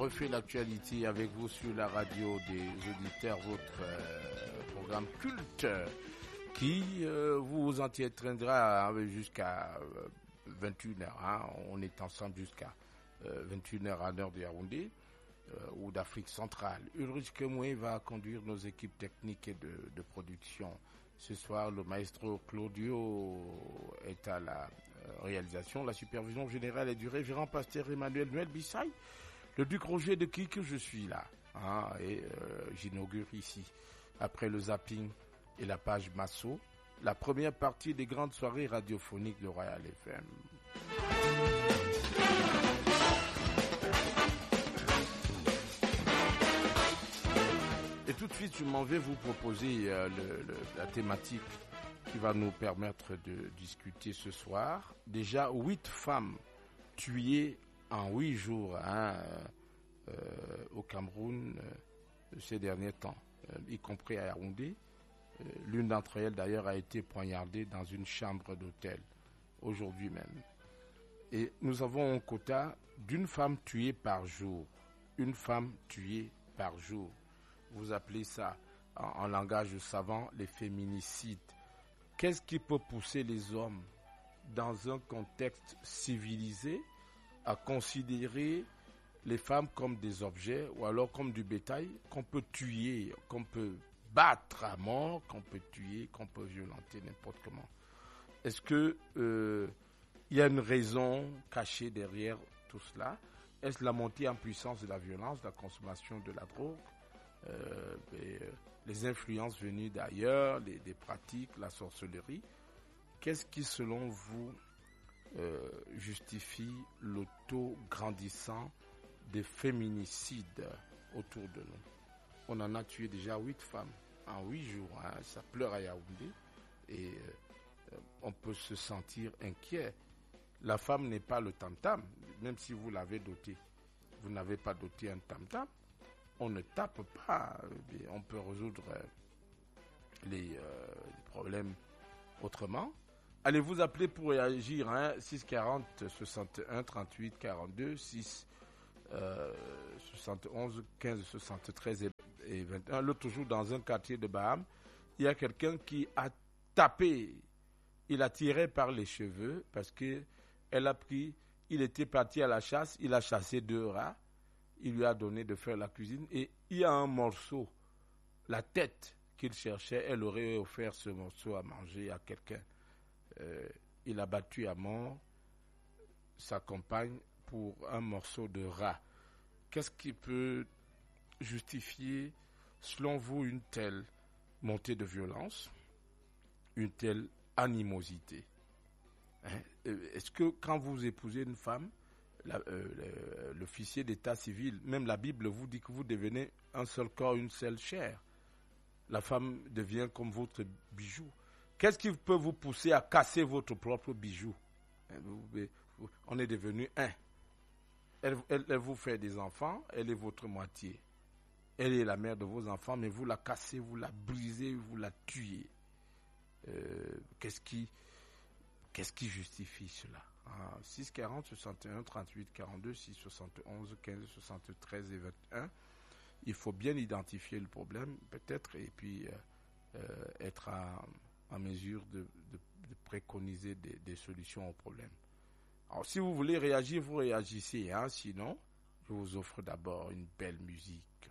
refait l'actualité avec vous sur la radio des auditeurs, votre programme culte qui vous entretiendra jusqu'à 21h. On est ensemble jusqu'à 21h à l'heure de Yaoundé ou d'Afrique centrale. Ulrich Kemoué va conduire nos équipes techniques et de production. Ce soir, le maestro Claudio est à la réalisation. La supervision générale est du révérend pasteur Emmanuel Noël Bissaï. Le duc Roger de qui que je suis là. Et j'inaugure ici, après le zapping et la page Masso, la première partie des grandes soirées radiophoniques de Royal FM. Et tout de suite, je m'en vais vous proposer la thématique qui va nous permettre de discuter ce soir. Déjà, 8 femmes tuées en 8 jours au Cameroun ces derniers temps, y compris à Yaoundé. L'une d'entre elles, d'ailleurs, a été poignardée dans une chambre d'hôtel, aujourd'hui même. Et nous avons un quota d'une femme tuée par jour. Une femme tuée par jour. Vous appelez ça, en langage savant, les féminicides. Qu'est-ce qui peut pousser les hommes, dans un contexte civilisé, à considérer les femmes comme des objets ou alors comme du bétail qu'on peut tuer, qu'on peut battre à mort, qu'on peut tuer, qu'on peut violenter n'importe comment? Est-ce que il y a une raison cachée derrière tout cela? Est-ce la montée en puissance de la violence, de la consommation de la drogue, les influences venues d'ailleurs, des pratiques, la sorcellerie? Qu'est-ce qui, selon vous, justifie le taux grandissant des féminicides autour de nous? On en a tué déjà 8 femmes en 8 jours. Ça pleure à Yaoundé et on peut se sentir inquiet. La femme n'est pas le tam-tam, même si vous l'avez doté. Vous n'avez pas doté un tam-tam. On ne tape pas. On peut résoudre les problèmes autrement. Allez vous appeler pour réagir. 640 61 38 42 6 71 15 73 et 21. L'autre jour, dans un quartier de Baham, il y a quelqu'un qui a tapé. Il a tiré par les cheveux parce que il était parti à la chasse. Il a chassé 2 rats. Il lui a donné de faire la cuisine et il y a un morceau, la tête qu'il cherchait, elle aurait offert ce morceau à manger à quelqu'un. Il a battu à mort sa compagne pour un morceau de rat. Qu'est-ce qui peut justifier, selon vous, une telle montée de violence, une telle animosité? Est-ce que quand vous épousez une femme, l'officier d'état civil, même la Bible vous dit que vous devenez un seul corps, une seule chair. La femme devient comme votre bijou. Qu'est-ce qui peut vous pousser à casser votre propre bijou? On est devenu un. Elle vous fait des enfants, elle est votre moitié. Elle est la mère de vos enfants, mais vous la cassez, vous la brisez, vous la tuez. Qu'est-ce qui justifie cela? 640 61 38 42 6 71 15 73 et 21. Il faut bien identifier le problème peut-être et puis être en mesure de préconiser des solutions au problème. Alors si vous voulez réagir, vous réagissez, sinon je vous offre d'abord une belle musique.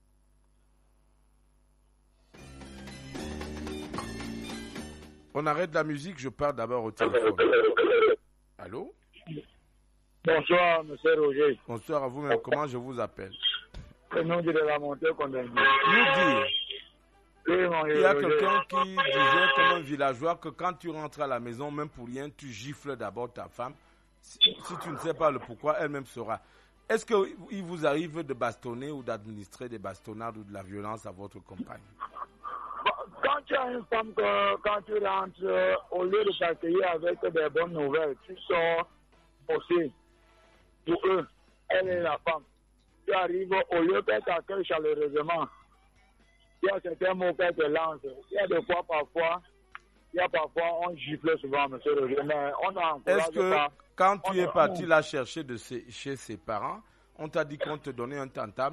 On arrête la musique, je pars d'abord au téléphone. Allô? Bonsoir, monsieur Roger. Bonsoir à vous-même. Comment je vous appelle? Le nom de la montée qu'on a dit. Nous dire. Oui, il y a quelqu'un qui disait comme un villageois que quand tu rentres à la maison, même pour rien, tu gifles d'abord ta femme. Si tu ne sais pas le pourquoi, elle-même saura. Est-ce qu'il vous arrive de bastonner ou d'administrer des bastonnades ou de la violence à votre compagne? Quand tu as une femme, quand tu rentres, au lieu de t'accueillir avec des bonnes nouvelles, tu sors aussi. Pour eux, elle est la femme. Tu arrives, au lieu qu'elle t'accueille chaleureusement, il y a certains mots qu'elle te lance. Il y a des fois, parfois, on gifle souvent, monsieur Roger, mais on a encouragé. Est-ce que quand tu es parti la chercher chez ses parents, On t'a dit qu'on te donnait un tantam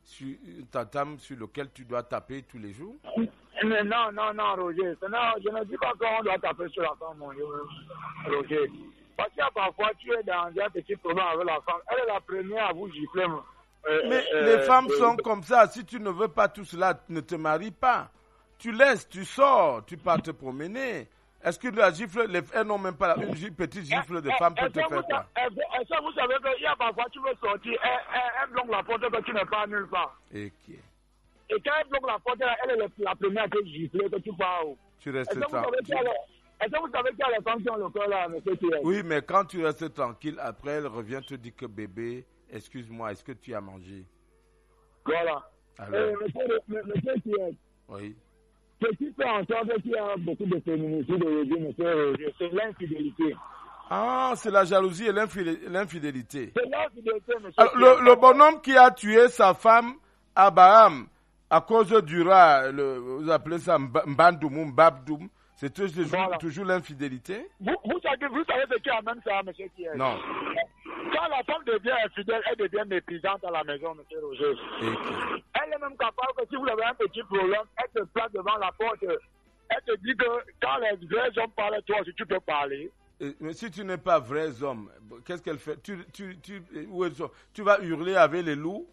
sur lequel tu dois taper tous les jours? Mais non, Roger. Non, je ne dis pas qu'on doit taper sur la femme, mon Roger. Parce qu'il y a parfois, tu es dans un petit problème avec la femme. Elle est la première à vous gifler. Mais les femmes sont comme ça. Si tu ne veux pas tout cela, ne te marie pas. Tu laisses, tu sors, tu pars te promener. Est-ce que la gifle, elles n'ont même pas une petite gifle de femme peut te faire quoi? Est-ce que vous savez qu'il y a parfois, tu veux sortir, elle bloque la porte que tu n'es pas nulle part. Et quand elle bloque la porte, elle est la première à te gifler que tu pars. Tu restes Est-ce que vous savez qu'il y a les femmes qui ont le cœur là, monsieur Thierry? Oui, mais quand tu restes tranquille, après elle revient te dire que bébé, excuse-moi, est-ce que tu as mangé? Voilà. Monsieur Thierry. Oui. Ce qui fait en sorte qu'il y a beaucoup de féminicide aujourd'hui, monsieur Roger, c'est l'infidélité. Ah, c'est la jalousie et l'infidélité. C'est l'infidélité, monsieur. Alors, le bonhomme qui a tué sa femme, Abraham, à cause du rat, vous appelez ça Mbandoum, Mbabdoum, c'est toujours l'infidélité? Vous savez ce qui amène ça, monsieur Thierry? Non. Quand la femme devient infidèle, elle devient méprisante à la maison, monsieur Roger. Elle est même capable que si vous avez un petit problème, elle te place devant la porte. Elle te dit que quand les vrais hommes parlent, toi aussi tu peux parler. Mais si tu n'es pas vrai homme, qu'est-ce qu'elle fait? Tu vas hurler avec les loups?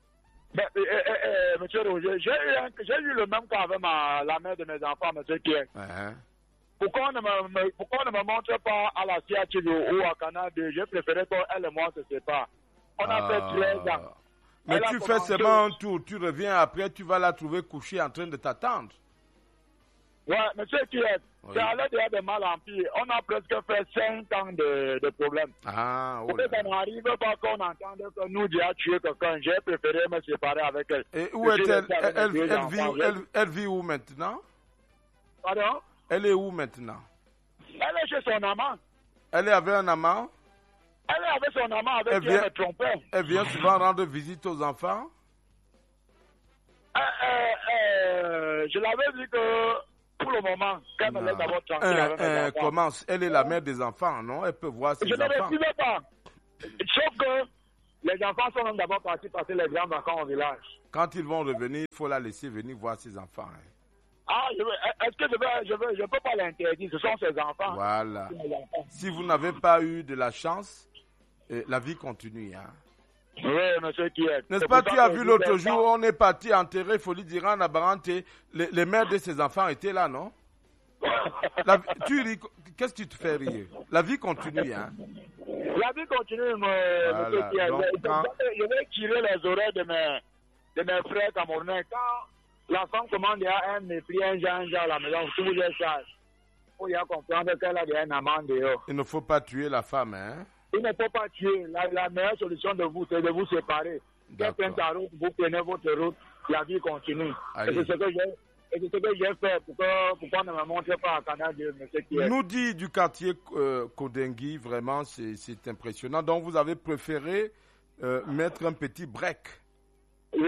Monsieur Roger, j'ai eu le même cas avec la mère de mes enfants, monsieur Pierre. Pourquoi on ne me montre pas à la CHV ou à Canada? J'ai préféré qu'elle et moi se séparent. On a fait 13 ans. Mais tu fais seulement un tour, tu reviens après, tu vas la trouver couchée en train de t'attendre. Ouais, monsieur Pierre, c'est allé déjà de mal en pire. On a presque fait 5 ans de problèmes. Ah, ça n'arrive pas qu'on entende que nous déjà tué quelqu'un. J'ai préféré me séparer avec elle. Et où est-elle? Elle vit où maintenant? Pardon? Elle est où maintenant? Elle est chez son amant. Elle est avec un amant? Elle est avec son amant avec qui elle me trompait. Elle vient souvent rendre visite aux enfants? Je l'avais dit que pour le moment, quand elle est d'abord tranquille avec mes enfants. Comment? Elle est la mère des enfants, non? Elle peut voir ses enfants. Je ne refusais pas. Sauf que les enfants sont même d'abord partis passer les grandes vacances au village. Quand ils vont revenir, il faut la laisser venir voir ses enfants. Ah, est-ce que je peux pas l'interdire? Ce sont ses enfants. Voilà. Si vous n'avez pas eu de la chance, la vie continue. Oui, monsieur Kiet. N'est-ce pas, tu as vu l'autre jour, on est parti enterrer Folie d'Iran à Barante, les mères de ses enfants étaient là, non? Tu ris, qu'est-ce que tu te fais rire? La vie continue, La vie continue, monsieur Kiet. Je vais tirer les oreilles de mes frères camerounais. Quand la femme commande un mépris, un genre à la maison, si vous êtes sage, il faut bien comprendre qu'elle a un amant dehors. Il ne faut pas tuer la femme, hein? Il ne faut pas tuer. La meilleure solution de vous, c'est de vous séparer. Quelqu'un ta route, vous prenez votre route, la vie continue. Et c'est ce que j'ai fait. Pourquoi ne me montrez pas à Canada, monsieur Kier? Nous dit du quartier Kodengui, vraiment, c'est impressionnant. Donc, vous avez préféré mettre un petit break. Oui.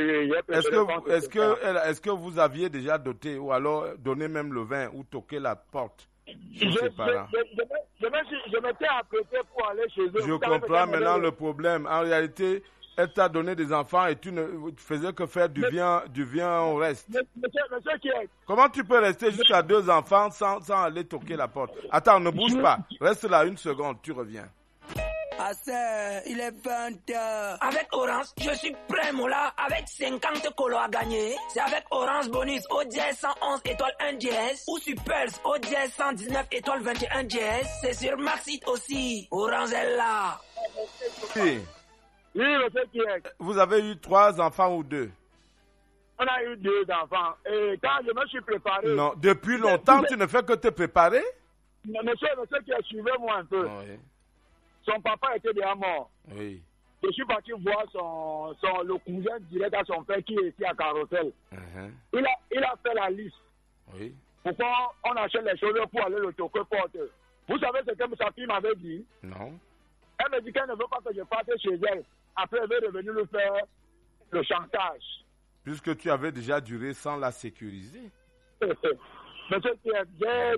Est-ce que vous aviez déjà doté ou alors donné même le vin ou toqué la porte? Je m'étais apprêté pour aller chez eux. Je comprends maintenant le problème. En réalité, elle t'a donné des enfants et tu ne faisais que faire du bien au reste. Monsieur Kier. Comment tu peux rester jusqu'à 2 enfants sans aller toquer la porte? Attends, ne bouge pas. Reste là 1 seconde, tu reviens. Il est 20h. Avec Orange, je suis prêt, Moula. Avec 50 colos à gagner. C'est avec Orange Bonus au dièse 111 étoile 1 dièse. Ou sur Pulse au dièse 119 étoile 21 dièse. C'est sur Maxit aussi. Orange est là. Oui, monsieur Kier. Vous avez eu 3 enfants ou 2? On a eu 2 enfants. Et quand je me suis préparé... Non, depuis longtemps, tu ne fais que te préparer? Monsieur Kier, suivez-moi un peu. Oui. Son papa était déjà mort. Oui. Je suis parti voir le cousin direct à son père qui est ici à Carotel. Il a fait la liste. Oui. Pourquoi on achète les choses pour aller le toquer porte? Vous savez ce que sa fille m'avait dit? Non. Elle me dit qu'elle ne veut pas que je parte chez elle. Après, elle veut revenir lui faire le chantage. Puisque tu avais déjà duré sans la sécuriser. Monsieur Pierre,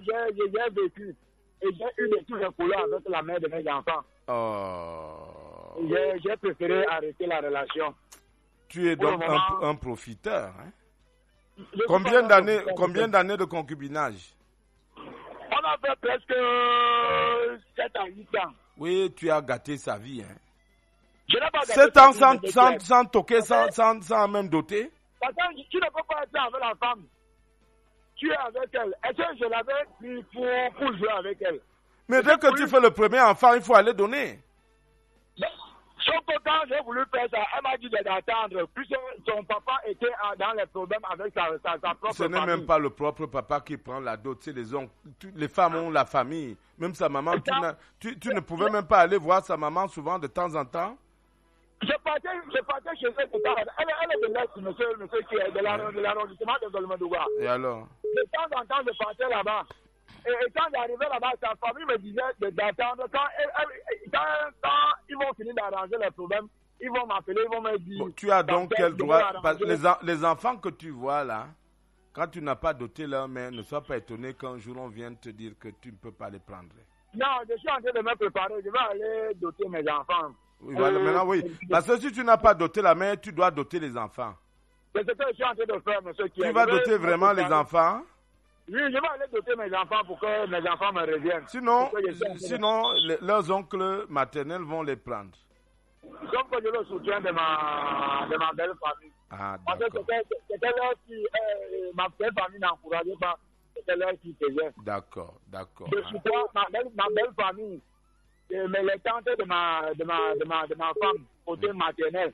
j'ai vécu. Et j'ai eu des trucs de couleur avec la mère de mes enfants. Oh. j'ai préféré arrêter la relation. Tu es donc un profiteur. Hein? Combien d'années de concubinage? On a fait presque 7 à 8 ans. Oui, tu as gâté sa vie. Hein? Je n'ai pas gâté 7 ans sa vie, sans toquer, sans même doter? Parce que tu ne peux pas être avec la femme. Tu es avec elle. Est-ce que je l'avais pris pour jouer avec elle? Mais dès que tu fais le premier enfant, il faut aller donner. Sauf que quand j'ai voulu faire ça, elle m'a dit d'attendre. Puisque son papa était dans les problèmes avec sa propre famille. Ce n'est même pas le propre papa qui prend la dot, c'est les oncles. Les femmes ont la famille. Même sa maman, tu ne pouvais même pas aller voir sa maman souvent de temps en temps? Je partais chez elle tout à l'heure. Elle est de l'Est, monsieur qui est de l'arrondissement de Dolmedoua. Et alors? De temps en temps, je partais là-bas. Et quand j'arrivais là-bas, sa famille me disait d'attendre. Quand ils vont finir d'arranger les problèmes, ils vont m'appeler, ils vont me dire... Bon, tu as donc quel droit? Les enfants que tu vois là, quand tu n'as pas doté leur mère, ne sois pas étonné qu'un jour on vienne te dire que tu ne peux pas les prendre. Non, je suis en train de me préparer. Je vais aller doter mes enfants. Oui, voilà, maintenant, oui. Parce que si tu n'as pas doté la mère, tu dois doter les enfants. C'est ce que je suis en train de faire, monsieur. Tu vas doter vraiment les enfants? Oui, je vais aller doter mes enfants pour que mes enfants me reviennent. Sinon leurs oncles maternels vont les prendre. Sauf que je le soutiens de ma belle famille. Ah, parce que c'était leur qui... ma belle famille n'encourageait pas. C'était leur qui faisait. D'accord. Je soutiens ma belle famille. Mais les tantes de ma femme, côté maternel.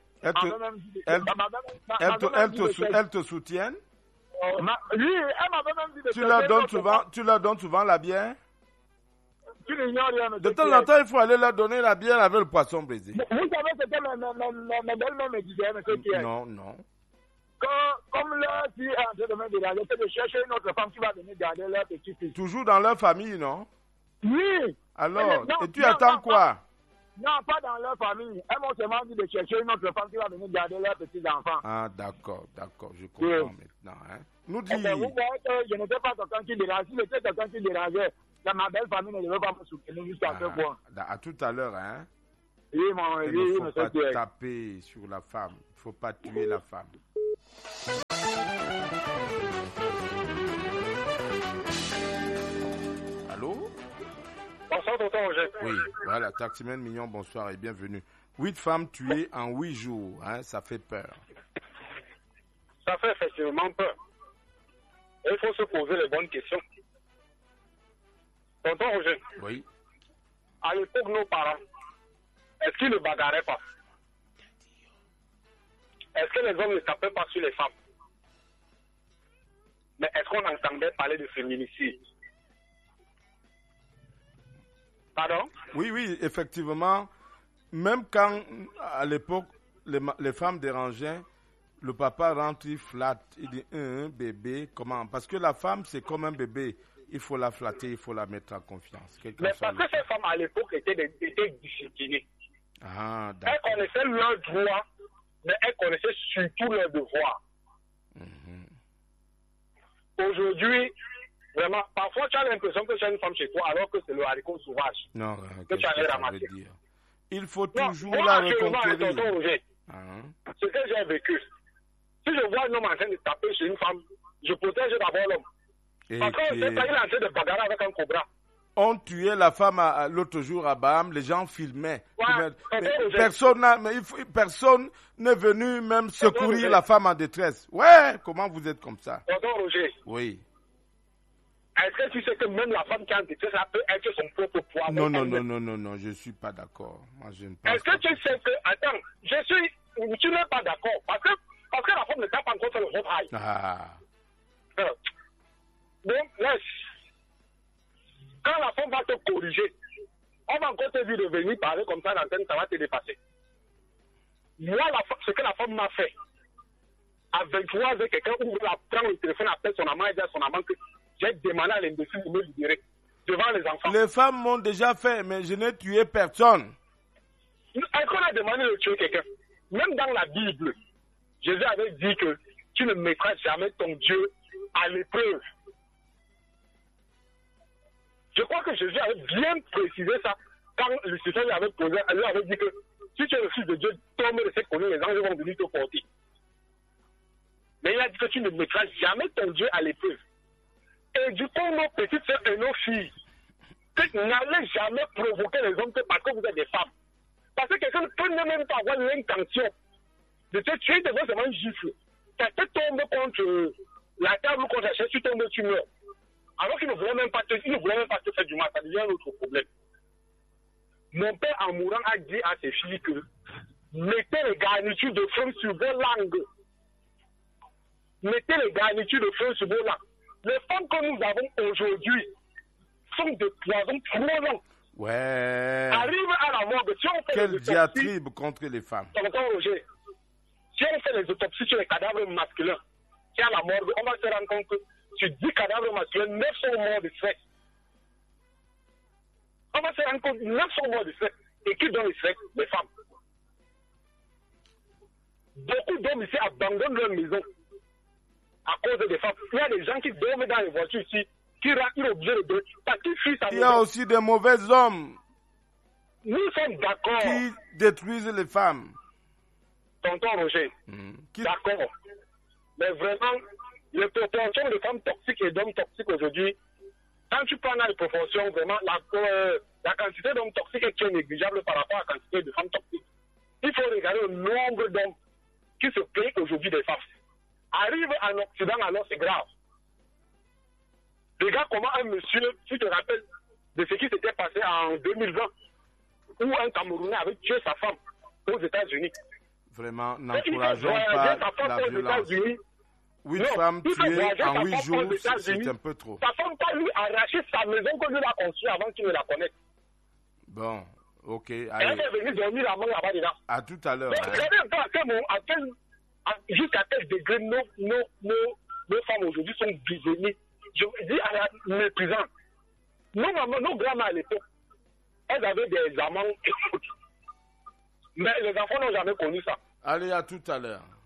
Elles te soutiennent? Oui, elle m'avait même dit de... Tu leur donnes souvent la bière? Tu l'ignores rien. De temps en temps, il faut aller leur donner la bière avec le poisson brisé. Vous savez ce que mes belles-mères me disaient, monsieur Pierre? Non. Comme leur fille est en train de me déranger, c'est de chercher une autre femme qui va venir garder leur petit-fils. Toujours dans leur famille, non? Oui. Alors, et tu attends quoi? Non, pas dans leur famille. Elles m'ont seulement dit de chercher une autre femme qui va venir garder leurs petits-enfants. Ah, d'accord, je comprends maintenant. Hein. Nous dis... Vous voyez que je n'étais pas quelqu'un qui dérangeait. Si j'étais quelqu'un qui dérangeait, ma belle famille ne devait pas me soutenir jusqu'à ce point. À tout à l'heure, hein? Oui, il ne faut pas taper sur la femme. Il ne faut pas tuer la femme. Allô? Bonsoir, tonton Roger. Oui, voilà, Taximène Mignon, bonsoir et bienvenue. 8 femmes tuées en 8 jours, hein, ça fait peur. Ça fait effectivement peur. Il faut se poser les bonnes questions. Tonton Roger. Oui. À l'époque, nos parents, est-ce qu'ils ne bagarraient pas? Est-ce que les hommes ne tapaient pas sur les femmes? Mais est-ce qu'on entendait parler de féminicide? Pardon? Oui, effectivement. Même quand, à l'époque, les femmes dérangeaient, le papa rentre, il flatte, il dit, bébé, comment? Parce que la femme, c'est comme un bébé. Il faut la flatter, il faut la mettre en confiance. Mais parce que ces femmes, à l'époque, étaient disciplinées. Ah, elles connaissaient leurs droits, mais elles connaissaient surtout leurs devoirs. Aujourd'hui, vraiment, parfois tu as l'impression que c'est une femme chez toi alors que c'est le haricot sauvage. Non, que tu as ramassé. Il faut toujours la reconquérir. Ce que j'ai vécu, si je vois un homme en train de taper chez une femme, je protège d'abord l'homme. Parce que c'est pas il est en train de bagarrer avec un cobra. On tuait la femme l'autre jour à Baham, les gens filmaient. Ouais, personne n'est venu même secourir la femme en détresse. Ouais, comment vous êtes comme ça? Tonton Roger. Oui. Est-ce que tu sais que même la femme qui est en détresse, elle peut être son propre poids? Non, je ne suis pas d'accord. Moi, je ne pense Est-ce que tu sais que... Attends, tu n'es pas d'accord parce que la femme ne t'a pas encore fait le retrail. Donc, laisse. Quand la femme va te corriger, on va encore te dire de venir parler comme ça, l'antenne, ça va te dépasser. Moi, ce que la femme m'a fait, à 23 ans, quelqu'un prend le téléphone, appelle son amant et dit à son amant que j'ai demandé à l'imbécile de me libérer devant les enfants. Les femmes m'ont déjà fait, mais je n'ai tué personne. Est-ce qu'on a demandé de tuer quelqu'un? Même dans la Bible, Jésus avait dit que tu ne mettras jamais ton Dieu à l'épreuve. Je crois que Jésus avait bien précisé ça quand Lucifer lui avait dit que Si tu es le fils de Dieu, tombe de cette colline, les anges vont venir te porter. Mais il a dit que tu ne mettras jamais ton Dieu à l'épreuve. Et du coup, nos petites sœurs et nos filles, n'allez jamais provoquer les hommes parce que vous êtes des femmes. Parce que quelqu'un ne peut même pas avoir l'intention de te tuer devant seulement un gifle. Ça te tombe contre la table ou contre la chaise, tu tombes, tu meurs. Alors qu'il ne voulait même pas te faire du mal, ça devient un autre problème. Mon père, en mourant, a dit à ses filles que mettez les garnitures de feu sur vos langues. Mettez les garnitures de feu sur vos langues. Les femmes que nous avons aujourd'hui sont des poisons trop longs. Ouais. Arrive à la mort, si on fait quelle les autopsies, diatribe contre les femmes. Roger, si on fait les autopsies sur les cadavres masculins, qui à la mort, on va se rendre compte que sur 10 cadavres masculins, 9 sont morts de stress. On va se rendre compte que 9 sont morts de stress. Et qui donne le stress? Les femmes. Beaucoup d'hommes ici abandonnent leur maison à cause des femmes. Il y a des gens qui dorment dans les voitures ici, qui rentrent obligés de dormir parce qu'ils fuient sa maison. Il y a aussi des mauvais hommes Nous sommes d'accord. qui détruisent les femmes. Tonton Roger, d'accord. Mais vraiment, les proportions de femmes toxiques et d'hommes toxiques aujourd'hui, quand tu prends dans les proportions, vraiment, la quantité d'hommes toxiques est négligeable par rapport à la quantité de femmes toxiques. Il faut regarder le nombre d'hommes qui se plaignent aujourd'hui des femmes. Arrive en Occident, alors c'est grave. Regarde comment un monsieur, tu te rappelles de ce qui s'était passé en 2020, où un Camerounais avait tué sa femme aux États-Unis. Vraiment, n'encourageons pas la violence. 8 femmes tuées en 8 jours, c'est un peu trop. Sa femme pas lui arracher sa maison que lui a construite avant qu'il ne la connaisse. Bon, ok. Elle Allez. est venue dormir la main là-bas dedans. À tout à l'heure. Regardez un peu jusqu'à quel degré nos femmes aujourd'hui sont devenues, je dis à la méprisante. Nos mamans, nos grands-mères à l'époque, elles avaient des amants. Mais les enfants n'ont jamais connu ça. Allez, à tout à l'heure.